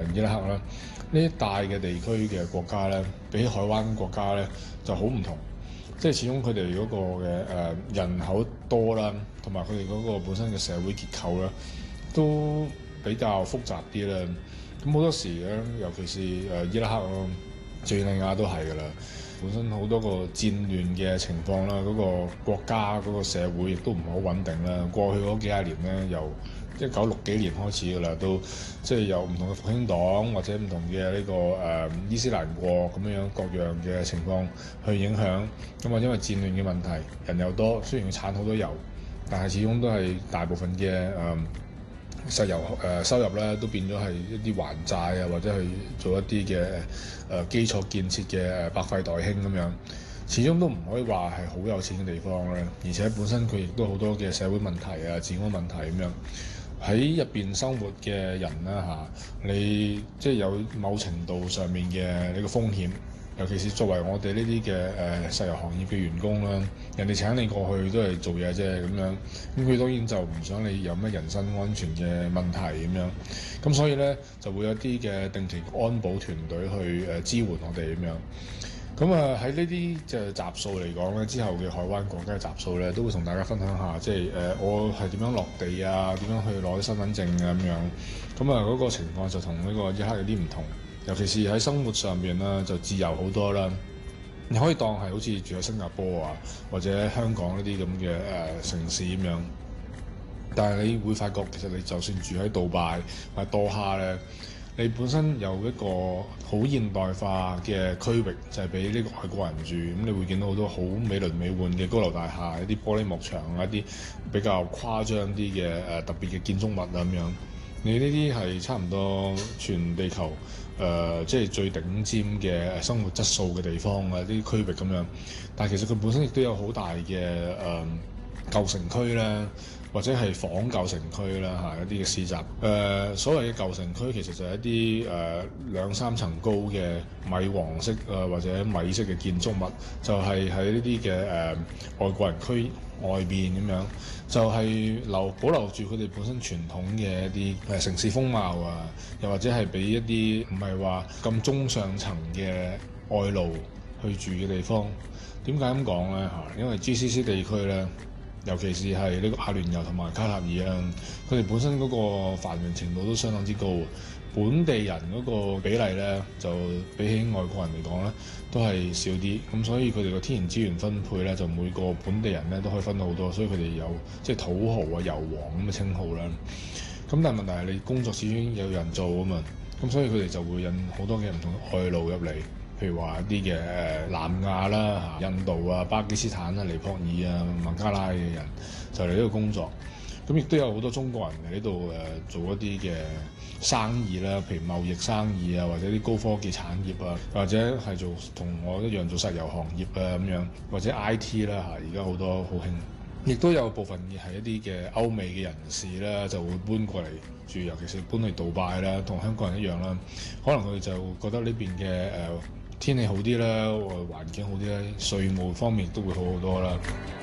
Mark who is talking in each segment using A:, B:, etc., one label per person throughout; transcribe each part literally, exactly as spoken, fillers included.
A: 伊拉克啦，呢一帶嘅地區嘅國家咧，比起海灣國家咧就好唔同。即係始終佢哋嗰個嘅誒、呃、人口多啦，同埋佢哋嗰個本身嘅社會結構咧，都比較複雜啲啦。咁好多時咧，尤其是誒、呃、伊拉克咯、敍利亞都係㗎啦。本身好多個戰亂嘅情況啦，嗰、那個國家嗰、那個社會亦都唔係好穩定啦。過去嗰幾廿年咧，由一九六幾年開始㗎啦，都即係有唔同嘅復興黨或者唔同嘅呢、這個誒、呃、伊斯蘭國咁樣各樣嘅情況去影響。咁啊，因為戰亂嘅問題，人又多，雖然佢產好多油，但係始終都係大部分嘅誒、呃、石油誒、呃、收入咧，都變咗係一啲還債啊，或者去做一啲嘅誒基礎建設嘅百廢待興咁樣。始終都唔可以話係好有錢嘅地方咧，而且本身佢亦都好多嘅社會問題啊、治安問題咁樣。喺入邊生活嘅人啦嚇，你即係有某程度上面嘅呢個風險，尤其是作為我哋呢啲嘅誒石油行業嘅員工啦，人哋請你過去都係做嘢啫咁樣，咁佢當然就唔想你有咩人身安全嘅問題咁樣，咁所以咧就會有啲嘅定期安保團隊去誒支援我哋咁樣。咁啊喺呢啲即係集數嚟講咧，之後嘅海灣國家嘅集數咧，都會同大家分享下，即係誒、呃、我係點樣落地啊，點樣去攞啲身份證啊咁樣。咁啊嗰個情況就同呢個伊拉克有啲唔同，尤其是喺生活上面啦，就自由好多啦。你可以當係好似住喺新加坡啊，或者香港呢啲咁嘅誒城市咁樣。但係你會發覺，其實你就算住喺杜拜或者多哈咧，你本身有一個好現代化嘅區域，就係俾呢個外國人住。咁你會見到好多好美輪美奐嘅高樓大廈，一啲玻璃幕牆啊，一啲比較誇張啲嘅誒特別嘅建築物啊咁樣。你呢啲係差唔多全地球誒，即係最頂尖嘅生活質素嘅地方啊，啲區域咁樣。但係其實佢本身亦都有好大嘅誒、呃、舊城區啦。或者係仿舊城區啦嚇，一啲嘅市集。誒、呃、所謂嘅舊城區其實就係一啲誒、呃、兩三層高嘅米黃色誒、呃、或者米色嘅建築物，就係喺呢啲嘅誒外國人區外邊咁樣，就係、是、留保留住佢哋本身傳統嘅一啲誒、呃、城市風貌啊，又或者係俾一啲唔係話咁中上層嘅外勞去住嘅地方。點解咁講咧嚇？因為 G C C 地區咧。尤其是係呢個阿聯酋同埋卡塔爾啦，佢哋本身嗰個繁榮程度都相當之高，本地人嗰個比例咧就比起外國人嚟講咧都係少啲，咁所以佢哋個天然資源分配咧就每個本地人咧都可以分到好多，所以佢哋有即係土豪啊、油王咁嘅稱號啦。咁但係問題係你工作始終有人做啊嘛，咁所以佢哋就會引好多嘅唔同外勞入嚟。譬如話一啲嘅南亞啦、印度啊、巴基斯坦啊、尼泊爾啊、孟加拉嘅人就嚟呢度工作，咁亦都有好多中國人嚟呢度誒做一啲嘅生意啦，譬如貿易生意啊，或者啲高科技產業啊，或者係做同我一樣做石油行業啊咁樣，或者 I T 啦嚇，而家好多好興。亦都有部分係一啲嘅歐美嘅人士啦，就會搬過嚟住，尤其是搬去杜拜啦，同香港人一樣啦。可能佢哋就覺得呢邊嘅誒、呃、天氣好啲啦，環境好啲啦，稅務方面都會好好多啦。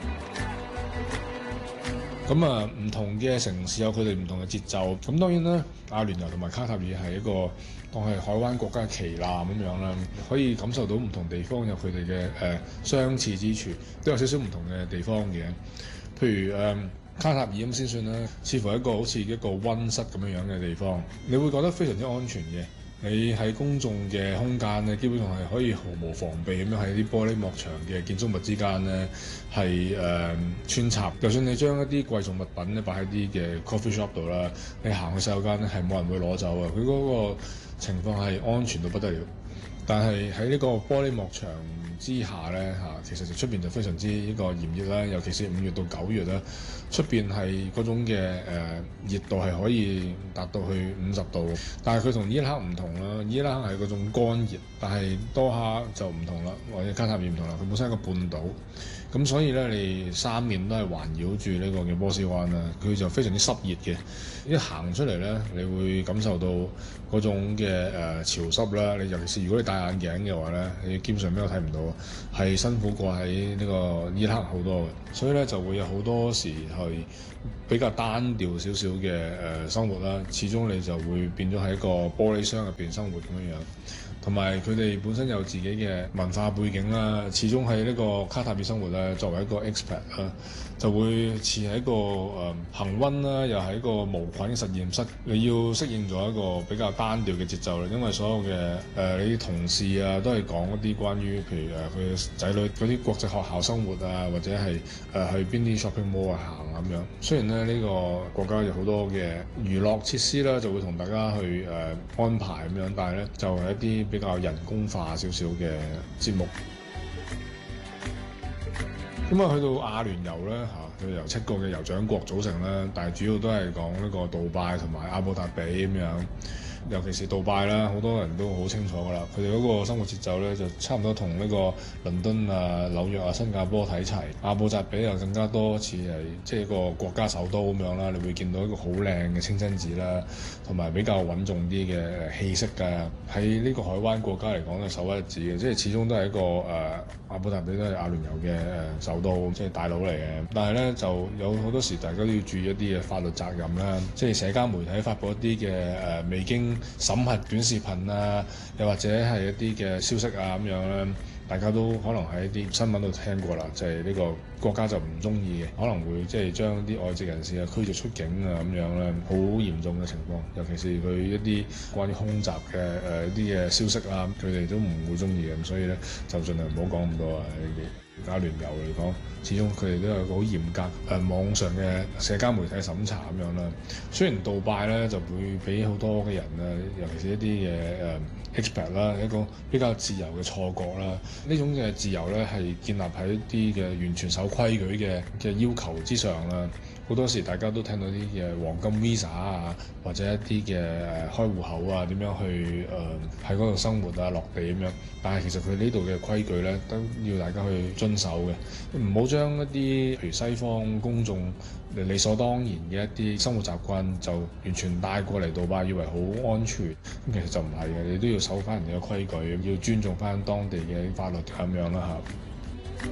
A: 咁啊，唔同嘅城市有佢哋唔同嘅節奏。咁當然啦，阿聯酋同埋卡塔爾係一個當係海灣國家嘅旗艦咁樣啦，可以感受到唔同地方有佢哋嘅誒相似之處，都有少少唔同嘅地方嘅。譬如誒、呃、卡塔爾咁先算啦，似乎係一個好似一個溫室咁樣樣嘅地方，你會覺得非常之安全嘅。你喺公眾嘅空間咧，基本上係可以毫無防備咁樣喺啲玻璃幕牆嘅建築物之間咧，係誒、呃、穿插。就算你將一啲貴重物品咧擺喺啲嘅 coffee shop 度啦，你行去洗手間咧係冇人會攞走啊！佢嗰個情況係安全到不得了。但係喺呢個玻璃幕牆之下咧嚇，其實就出邊就非常之呢個炎熱啦，尤其是五月到九月啦，出邊係嗰種嘅誒、呃、熱度係可以達到去五十度。但係佢同伊拉克唔同啦，伊拉克係嗰種乾熱，但係多哈就唔同啦，或者卡塔爾唔同啦，佢本身係一個半島， 咁所以咧你三面都係環繞住呢個嘅波斯灣啦，佢就非常之濕熱嘅。一行出嚟咧，你會感受到嗰種嘅誒、呃、潮濕啦。你尤其是如果你戴眼鏡嘅話咧，你基本上咩都睇唔到，係辛苦過喺呢個伊拉克好多嘅。所以咧就會有好多時係比較單調少少嘅誒生活啦。始終你就會變咗喺一個玻璃箱入邊生活咁樣樣。同埋佢哋本身有自己嘅文化背景啦，始終喺呢個卡塔爾生活咧，作為一個 expat 啦，就會似係一個誒恆溫啦，又係一個無菌嘅實驗室。你要適應咗一個比較單調嘅節奏啦，因為所有嘅誒、呃、你啲同事啊，都係講一啲關於譬如誒佢仔女嗰啲國際學校生活啊，或者係誒、呃、去邊啲 shopping mall 啊行咁樣。雖然咧呢、呢個國家有好多嘅娛樂設施啦，就會同大家去誒、呃、安排咁樣，但係咧就係、是、一啲比較人工化少少嘅節目。咁啊，去到阿聯酋咧嚇，佢由七個嘅酋長國組成啦，但係主要都係講呢個杜拜同埋阿布達比咁樣。尤其是杜拜啦，好多人都好清楚㗎啦。佢哋嗰個生活節奏咧，就差唔多同呢個倫敦啊、紐約啊、新加坡睇齊。阿布扎比又更加多似係即係一個國家首都咁樣啦。你會見到一個好靚嘅清真寺啦，同埋比較穩重啲嘅氣息㗎。喺呢個海灣國家嚟講咧，首屈一指嘅，即係始終都係一個誒、呃、阿布扎比都係阿聯酋嘅誒首都，即係大佬嚟嘅。但係咧就有好多時大家都要注意一啲嘅法律責任啦，即係社交媒體發布一啲嘅誒未經審核短視頻啊，又或者係一啲嘅消息啊咁樣咧，大家都可能喺一啲新聞度聽過啦，就係呢個國家就唔中意嘅，可能會即係將啲外籍人士啊驅逐出境啊咁樣咧，好嚴重嘅情況。尤其是佢一啲關於空襲嘅誒一啲嘅消息啊，佢哋都唔會中意嘅，咁所以咧就盡量唔好講咁多啊呢啲。阿聯酋嚟講，始終佢哋都有個好嚴格誒、呃、網上嘅社交媒體審查咁樣啦。雖然杜拜咧就會俾好多嘅人啊，尤其是一啲嘅誒 expat 啦，一個比較自由嘅錯覺啦。呢種嘅自由咧係建立喺一啲嘅完全守規矩嘅嘅要求之上啦。好多時大家都聽到啲嘅黃金 visa 啊，或者一啲嘅誒開戶口啊，點樣去誒喺嗰度生活啊、落地咁樣。但係其實佢呢度嘅規矩咧，都要大家去遵守嘅。唔好將一啲譬如西方公眾理所當然嘅一啲生活習慣，就完全帶過嚟杜拜，以為好安全。咁其實就唔係嘅，你都要守翻人哋嘅規矩，要尊重翻當地嘅法律咁樣啦嚇。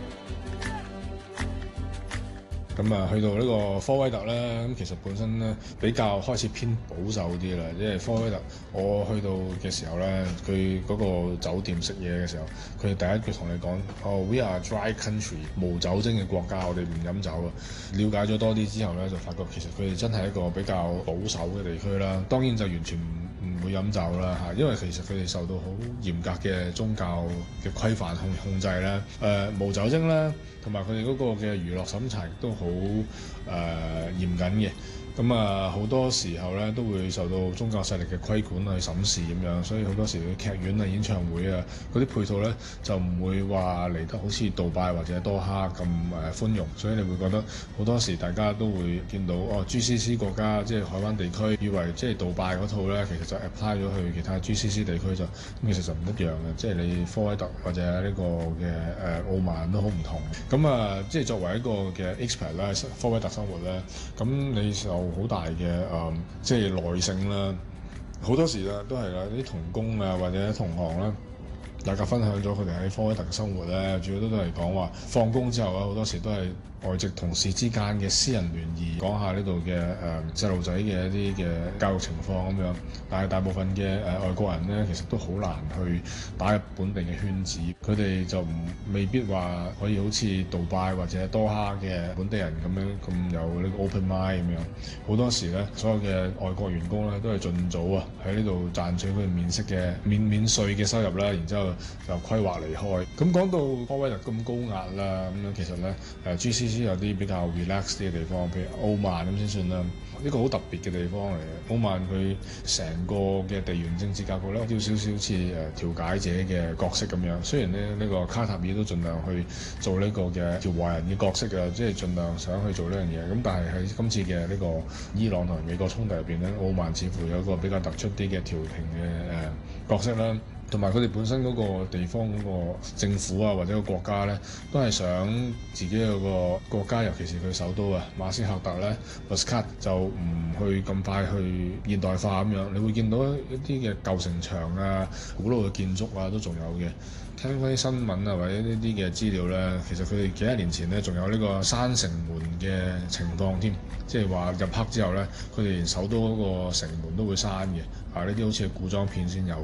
A: 咁啊，去到呢個科威特咧，咁其實本身咧比較開始偏保守啲啦。因為科威特，我去到嘅時候咧，佢嗰個酒店食嘢嘅時候，佢第一句同你講：哦，we are dry country，無酒精嘅國家，我哋唔飲酒啊。了解咗多啲之後咧，就發覺其實佢哋真係一個比較保守嘅地區啦。當然就完全唔唔會飲酒啦嚇，因為其實佢哋受到好嚴格嘅宗教嘅規範控控制啦。誒、呃，無酒精啦，同埋佢哋嗰個嘅娛樂審查亦都好誒嚴謹嘅。咁啊，好多時候咧都會受到宗教勢力嘅規管去審視咁樣，所以好多時嘅劇院啊、演唱會啊嗰啲配套咧就唔會話嚟得好似杜拜或者多哈咁誒寬容，所以你會覺得好多時大家都會見到哦 G C C 國家即係海灣地區，以為即係杜拜嗰套咧，其實就 apply 咗去其他 G C C 地區就咁，其實就唔一樣嘅，即係你科威特或者呢個嘅誒、呃、奧曼都好唔同。咁啊，即係作為一個嘅 expat 咧，科威特生活咧，咁你就好大嘅誒、呃，即係耐性啦。好多時啦，都係啦，啲同工啊或者同行啦，大家分享咗佢哋喺科威特嘅生活咧，主要都都係講話放工之後啊，好多時都係外籍同事之間嘅私人聯誼，講下呢度嘅誒細路仔嘅一啲嘅教育情況咁樣。但係大部分嘅誒、呃、外國人咧，其實都好難去打入本地嘅圈子，佢哋就唔未必話可以好似杜拜或者多哈嘅本地人咁樣咁有呢個 open mind 咁樣。好多時咧，所有嘅外國員工咧都係盡早啊喺呢度賺取佢哋免息嘅免免稅嘅收入啦，然之後就規劃離開。咁講到科威特咁高壓啦，咁樣其實咧誒、呃、G C C 有啲比較 relax 啲嘅地方，譬如奧曼咁先算啦。呢個好特別嘅地方嚟嘅，奧曼佢成個嘅地緣政治格局咧，有少少似誒調解者嘅角色咁樣。雖然咧呢、呢個卡塔爾都盡量去做呢個嘅調和人嘅角色啊，即係盡量想去做呢樣嘢。咁但係喺今次嘅呢個伊朗同美國衝突入邊咧，奧曼似乎有一個比較突出啲嘅調停嘅誒角色啦。 同埋佢哋本身嗰個地方嗰個政府啊，或者個國家咧，都係想自己嗰個國家，尤其是佢首都啊，馬斯喀特咧 Muscat 就唔去咁快去現代化咁樣。你會見到一啲嘅舊城牆啊、古老嘅建築啊，都仲有嘅。聽翻啲新聞啊，或者呢啲嘅資料咧，其實佢哋幾多年前咧，仲有呢個閂城門嘅情況添，即係話入黑之後咧，佢哋連首都嗰個城門都會閂嘅。啊，呢啲好似係古裝片先有。